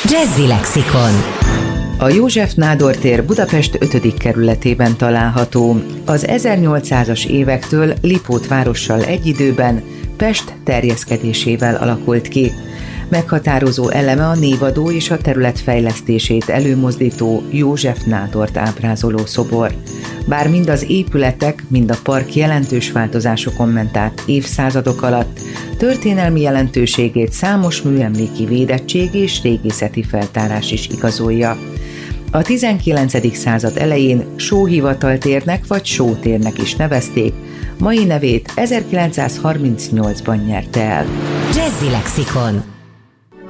Jazzy Lexikon. A József Nádor tér Budapest 5. kerületében található. Az 1800-as évektől Lipót várossal egy időben Pest terjeszkedésével alakult ki. Meghatározó eleme a névadó és a terület fejlesztését előmozdító József Nádort ábrázoló szobor. Bár mind az épületek, mind a park jelentős változásokon ment át évszázadok alatt, történelmi jelentőségét számos műemléki védettség és régészeti feltárás is igazolja. A 19. század elején sóhivataltérnek vagy sótérnek is nevezték, mai nevét 1938-ban nyerte el. Jazzy Lexikon.